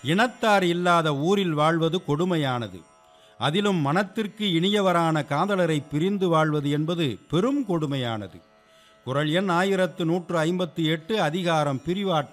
இனத்தார் இல்லாத ஊரில் வாழ்வது கொடுமையானது. அதிலும் மனத்திற்கு இனியவரான காதலரை பிரிந்து வாழ்வது என்பது பெரும் கொடுமையானது. குறள் எண் 1158 அதிகாரம் பிரிவாற்று